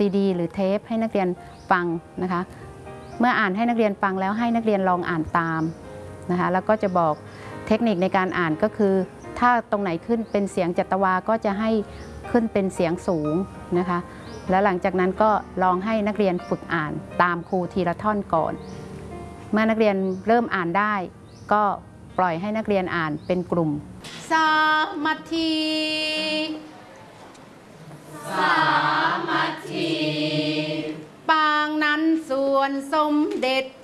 ซีดีหรือเทปให้นักเรียนฟังนะคะเมื่ออ่านให้นักเรียนฟังแล้วให้นักเรียนลองอ่านตามนะคะแล้วก็จะบอกเทคนิคในการอ่านก็คือถ้าตรงไหนขึ้นเป็นเสียงจัตวาก็จะให้ขึ้นเป็นเสียงสูงนะคะแล้วหลังจากนั้นก็ลองให้นักเรียนฝึกอ่านตามครูทีละท่อนก่อนเมื่อนักเรียนเริ่มอ่านได้ก็ปล่อยให้นักเรียนอ่านเป็นกลุ่มสามัคคีสามัคคีปางนั้นส่วนสมเด็จ